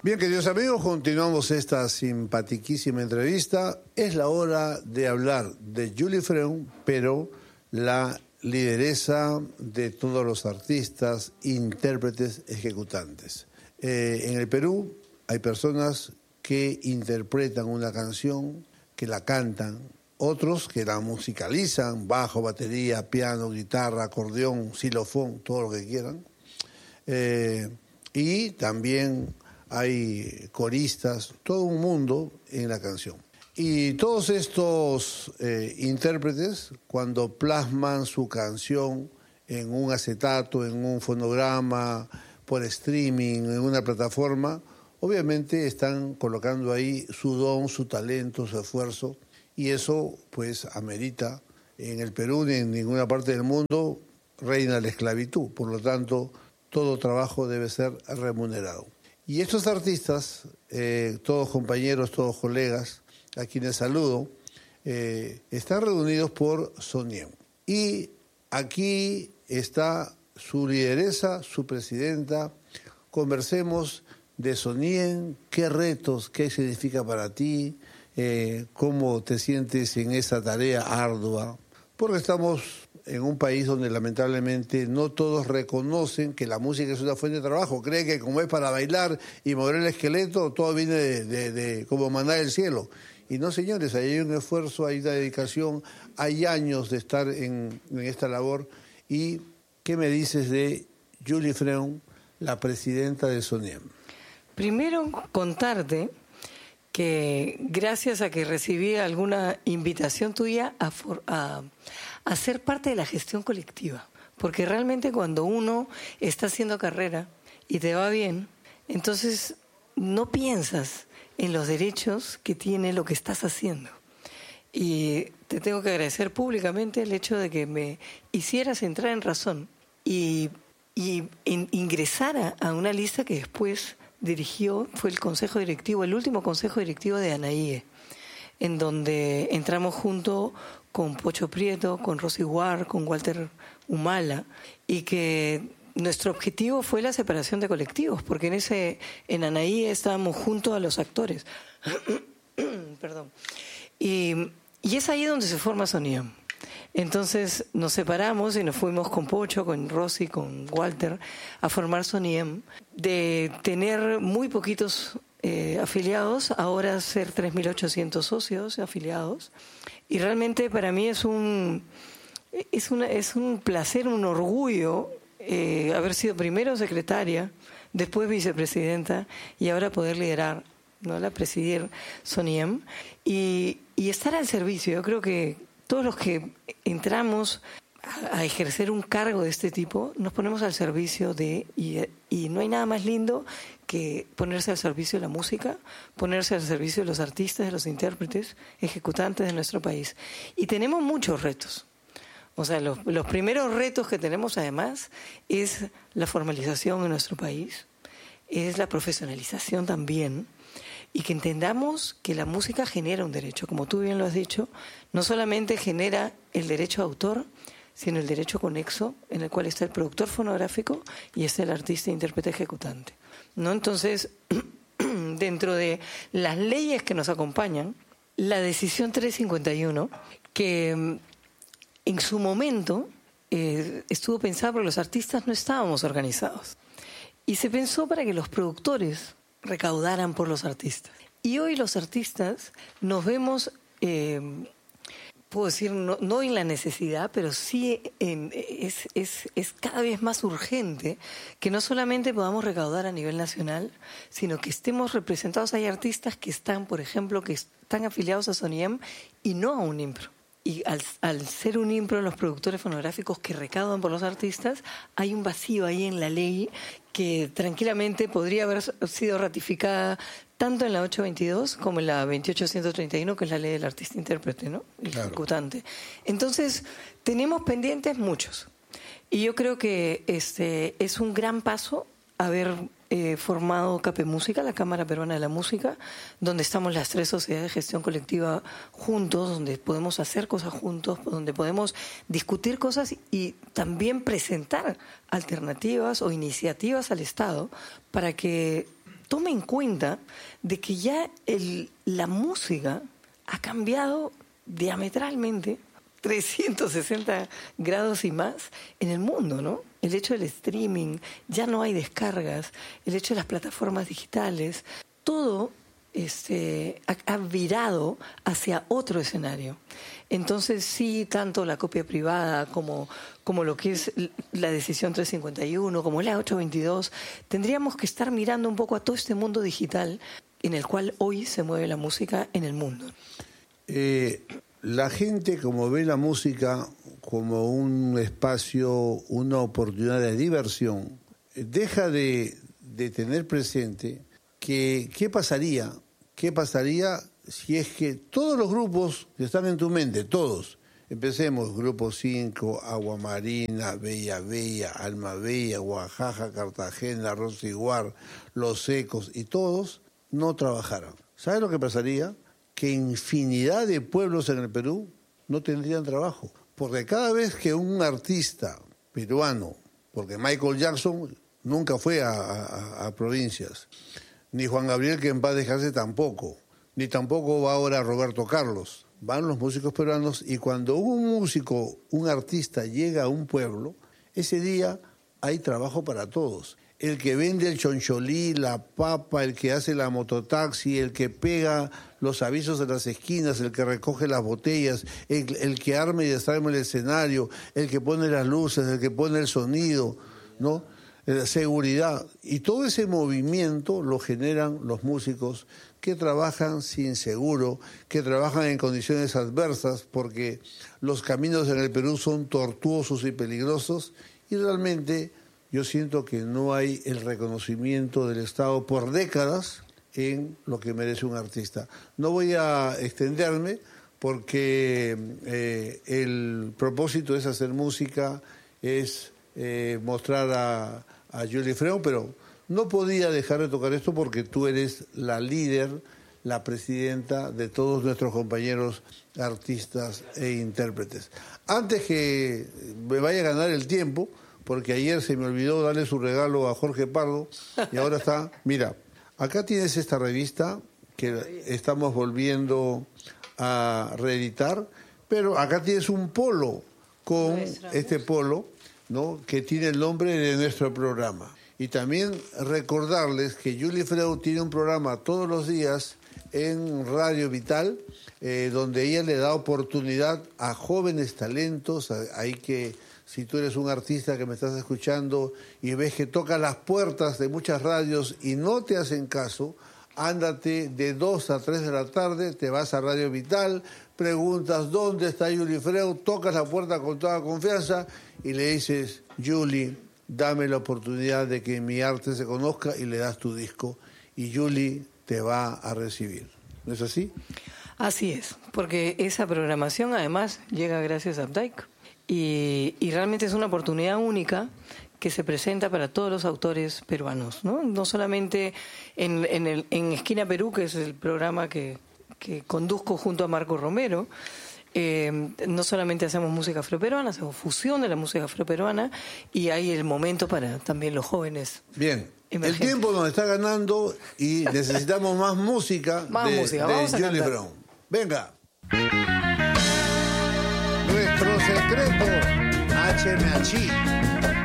Bien, queridos amigos, continuamos esta simpaticísima entrevista. Es la hora de hablar de Julie Freund, pero la lideresa de todos los artistas, intérpretes, ejecutantes. En el Perú hay personas que interpretan una canción, que la cantan, otros que la musicalizan, bajo, batería, piano, guitarra, acordeón, xilofón, todo lo que quieran. Y también hay coristas, todo un mundo en la canción. Y todos estos intérpretes, cuando plasman su canción en un acetato, en un fonograma, por streaming, en una plataforma, obviamente están colocando ahí su don, su talento, su esfuerzo, y eso pues amerita. En el Perú ni en ninguna parte del mundo reina la esclavitud, por lo tanto todo trabajo debe ser remunerado. Y estos artistas, todos compañeros, todos colegas, a quienes saludo, están reunidos por SONIEM. Y aquí está su lideresa, su presidenta. Conversemos de SONIEM, qué retos, qué significa para ti, cómo te sientes en esa tarea ardua, porque estamos en un país donde lamentablemente no todos reconocen que la música es una fuente de trabajo. Creen que como es para bailar y mover el esqueleto, todo viene de como maná del cielo. Y no, señores, hay un esfuerzo, hay una dedicación, hay años de estar en esta labor. ¿Y qué me dices de Julie Freund, la presidenta de SONIEM? Primero, contarte que gracias a que recibí alguna invitación tuya a ser parte de la gestión colectiva, porque realmente cuando uno está haciendo carrera y te va bien, entonces no piensas en los derechos que tiene lo que estás haciendo. Y te tengo que agradecer públicamente el hecho de que me hicieras entrar en razón y ingresara a una lista que después dirigió, fue el consejo directivo, el último consejo directivo de ANAIE, en donde entramos junto con Pocho Prieto, con Rosy Ward, con Walter Humala, y que nuestro objetivo fue la separación de colectivos, porque en ANAIE estábamos junto a los actores. Perdón. Y es ahí donde se forma SONIEM. Entonces nos separamos y nos fuimos con Pocho, con Rosy, con Walter a formar SONIEM, de tener muy poquitos afiliados, ahora ser 3.800 socios afiliados. Y realmente para mí es un placer, un orgullo haber sido primero secretaria, después vicepresidenta y ahora poder liderar, ¿no?, presidir SONIEM y estar al servicio. Yo creo que todos los que entramos a ejercer un cargo de este tipo, nos ponemos al servicio y no hay nada más lindo que ponerse al servicio de la música, ponerse al servicio de los artistas, de los intérpretes, ejecutantes de nuestro país. Y tenemos muchos retos. O sea, los primeros retos que tenemos además es la formalización en nuestro país, es la profesionalización también, y que entendamos que la música genera un derecho, como tú bien lo has dicho, no solamente genera el derecho a autor, sino el derecho conexo, en el cual está el productor fonográfico y está el artista, intérprete, ejecutante, ¿no? Entonces, dentro de las leyes que nos acompañan, la decisión 351, que en su momento estuvo pensada porque los artistas no estábamos organizados, y se pensó para que los productores recaudaran por los artistas. Y hoy los artistas nos vemos, puedo decir, no en la necesidad, pero sí es cada vez más urgente que no solamente podamos recaudar a nivel nacional, sino que estemos representados. Hay artistas que están, por ejemplo, que están afiliados a SONIEM y no a un IMPRO. Y al ser un IMPRO, los productores fonográficos que recaudan por los artistas, hay un vacío ahí en la ley que tranquilamente podría haber sido ratificada tanto en la 822 como en la 28131, que es la ley del artista-intérprete, ¿no? El ejecutante. Entonces, tenemos pendientes muchos. Y yo creo que es un gran paso haber formado CAPE Música, la Cámara Peruana de la Música, donde estamos las tres sociedades de gestión colectiva juntos, donde podemos hacer cosas juntos, donde podemos discutir cosas y también presentar alternativas o iniciativas al Estado para que tome en cuenta de que ya la música ha cambiado diametralmente 360 grados y más en el mundo, ¿no? El hecho del streaming, ya no hay descargas, el hecho de las plataformas digitales, todo ha virado hacia otro escenario. Entonces sí, tanto la copia privada como lo que es la decisión 351, como la 822, tendríamos que estar mirando un poco a todo este mundo digital en el cual hoy se mueve la música en el mundo. La gente, como ve la música como un espacio, una oportunidad de diversión, deja de tener presente que qué pasaría si es que todos los grupos que están en tu mente, todos, empecemos, Grupo 5, Agua Marina, Bella Bella, Alma Bella, Oaxaca, Cartagena, Rosiguar, Los Ecos, y todos no trabajaran. ¿Sabes lo que pasaría? Que infinidad de pueblos en el Perú no tendrían trabajo. Porque cada vez que un artista peruano, porque Michael Jackson nunca fue a provincias, ni Juan Gabriel, que en paz descanse, tampoco, ni tampoco va ahora Roberto Carlos, van los músicos peruanos, y cuando un artista llega a un pueblo, ese día hay trabajo para todos. El que vende el choncholí, la papa, el que hace la mototaxi, el que pega los avisos en las esquinas, el que recoge las botellas, el que arma y desarma el escenario, el que pone las luces, el que pone el sonido, ¿no? La seguridad. Y todo ese movimiento lo generan los músicos que trabajan sin seguro, que trabajan en condiciones adversas, porque los caminos en el Perú son tortuosos y peligrosos, y realmente yo siento que no hay el reconocimiento del Estado por décadas en lo que merece un artista. No voy a extenderme porque el propósito es hacer música, es mostrar a Julie Freund, pero no podía dejar de tocar esto porque tú eres la líder, la presidenta de todos nuestros compañeros artistas e intérpretes. Antes que me vaya a ganar el tiempo, porque ayer se me olvidó darle su regalo a Jorge Pardo, y ahora está, mira, acá tienes esta revista que estamos volviendo a reeditar, pero acá tienes un polo con este polo, ¿no?, que tiene el nombre de nuestro programa. Y también recordarles que Julie Freund tiene un programa todos los días en Radio Vital, donde ella le da oportunidad a jóvenes talentos, hay que... Si tú eres un artista que me estás escuchando y ves que toca las puertas de muchas radios y no te hacen caso, ándate de 2 a 3 de la tarde, te vas a Radio Vital, preguntas dónde está Julie Freund, tocas la puerta con toda confianza y le dices, Julie, dame la oportunidad de que mi arte se conozca, y le das tu disco y Julie te va a recibir. ¿No es así? Así es, porque esa programación además llega gracias a Updike. Y realmente es una oportunidad única que se presenta para todos los autores peruanos, ¿no? No solamente en Esquina Perú, que es el programa que conduzco junto a Marco Romero. No solamente hacemos música afroperuana, hacemos fusión de la música afroperuana, y hay el momento para también los jóvenes. Bien, el tiempo nos está ganando y necesitamos más música de Julie Freund. Venga. Nuestro secreto, HMH.